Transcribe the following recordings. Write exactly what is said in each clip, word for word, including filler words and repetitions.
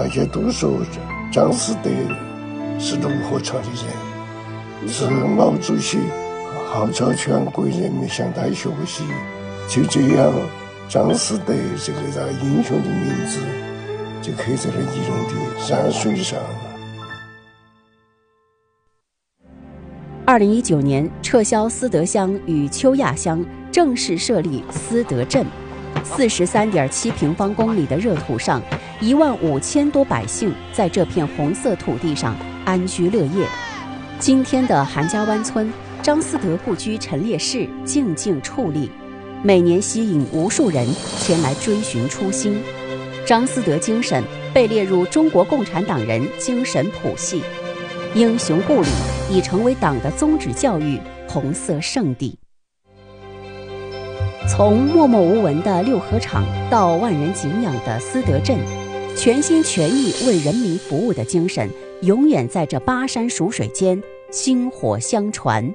大家都说张思德是卢河桥的人，是毛主席号召全国人民向他学习。就这样，张思德这个这个英雄的名字就刻在了仪容的山水上了。 二零一九年，撤销思德乡与邱亚乡，正式设立思德镇。四十三点七平方公里的热土上，一万五千多百姓在这片红色土地上安居乐业。今天的韩家湾村，张思德故居陈列室静静矗立，每年吸引无数人前来追寻初心。张思德精神被列入中国共产党人精神谱系，英雄故里已成为党的宗旨教育红色圣地。从默默无闻的六合场到万人敬仰的思德镇，全心全意为人民服务的精神永远在这巴山蜀水间薪火相传。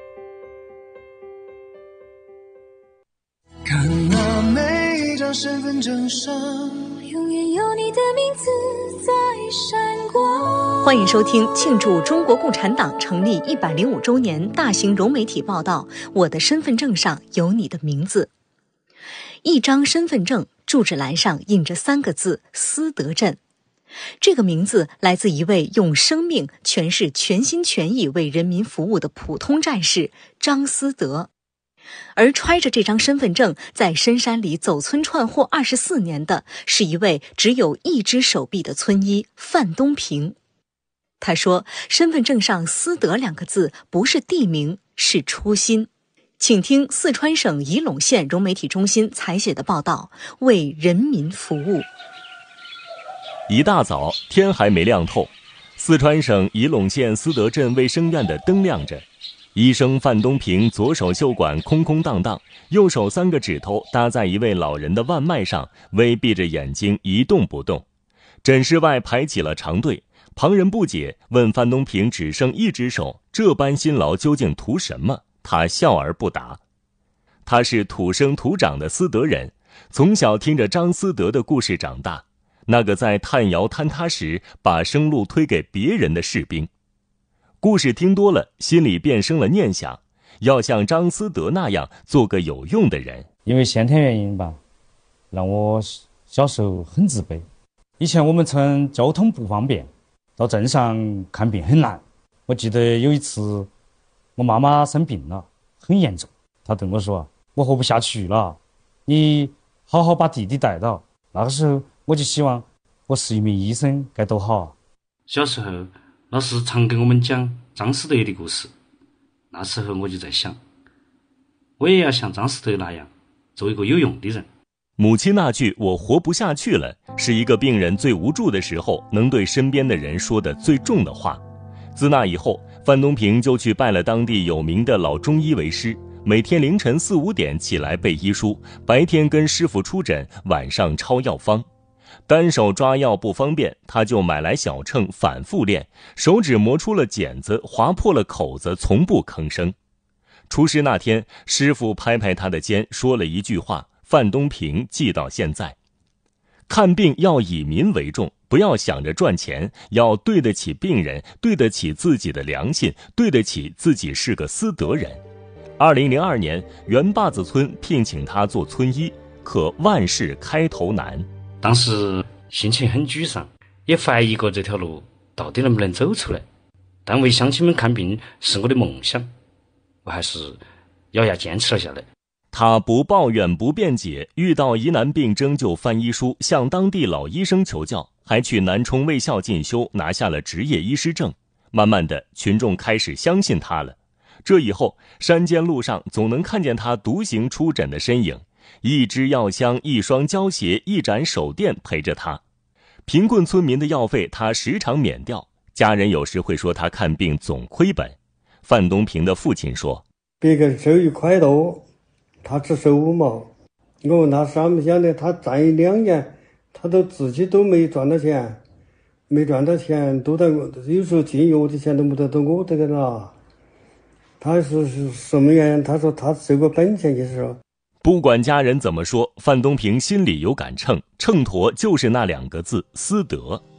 看那每张身份证上，永远有你的名字在闪光。 欢迎收听庆祝中国共产党成立一百零五周年大型融媒体报道《我的身份证上有你的名字》。一张身份证住址栏上印着三个字“思德镇”，这个名字来自一位用生命诠释全心全意为人民服务的普通战士张思德。而揣着这张身份证在深山里走村串户二十四年的，是一位只有一只手臂的村医范东平。他说，身份证上思德两个字不是地名，是初心。请听四川省仪陇县融媒体中心采写的报道，为人民服务。 一大早，天还没亮透，四川省仪陇县思德镇卫生院的灯亮着。医生范东平左手袖管空空荡荡，右手三个指头搭在一位老人的腕脉上，微闭着眼睛一动不动。诊室外排起了长队，旁人不解，问范东平只剩一只手，这般辛劳究竟图什么？他笑而不答。他是土生土长的思德人，从小听着张思德的故事长大，那个在炭窑坍塌时把生路推给别人的士兵。故事听多了，心里便生了念想，要像张思德那样做个有用的人。 因为先天原因吧，让我小时候很自卑。以前我们村交通不方便，到镇上看病很难。我记得有一次我妈妈生病了，很严重，她对我说，我活不下去了，你好好把弟弟带到。那个时候我就希望我是一名医生该多好。 小时候老师常给我们讲张思德的故事，那时候我就在想，我也要像张思德那样做一个有用的人。 母亲那句我活不下去了，是一个病人最无助的时候能对身边的人说的最重的话。自那以后，范东平就去拜了当地有名的老中医为师，每天凌晨四五点起来背医书，白天跟师傅出诊，晚上抄药方。单手抓药不方便，他就买来小秤反复练，手指磨出了茧子，划破了口子，从不吭声。出师那天，师傅拍拍他的肩，说了一句话，范东平记到现在：看病要以民为重，不要想着赚钱，要对得起病人，对得起自己的良心，对得起自己是个思德人。二零零二年，袁坝子村聘请他做村医，可万事开头难。 当时心情很沮丧，也怀疑过这条路到底能不能走出来，但为乡亲们看病是我的梦想，我还是咬牙坚持了下来。 他不抱怨不辩解，遇到疑难病症就翻医书，向当地老医生求教，还去南充卫校进修，拿下了执业医师证。慢慢的，群众开始相信他了。这以后，山间路上总能看见他独行出诊的身影，一支药箱，一双胶鞋，一盏手电陪着他。贫困村民的药费他时常免掉，家人有时会说他看病总亏本。范东平的父亲说， 别个收一块多，他只收五毛。我问他想不想的，他站一两年，他都自己都没赚到钱，没赚到钱都在我，有时候进药的钱都没得到我这个了。他是是什么原因？他说他收个本钱就是说。 不管家人怎么说，范东平心里有杆秤，秤砣就是那两个字思德。